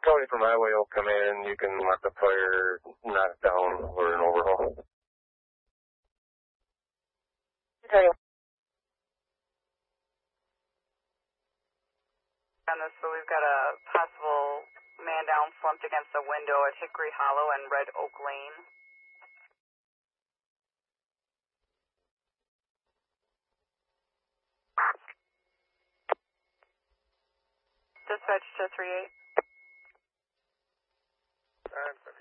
Tony from Highway will come in. You can let the fire knock down or an overhaul. Tony. On this, so we've got a possible man down slumped against a window at Hickory Hollow and Red Oak Lane. Dispatch to 3-8.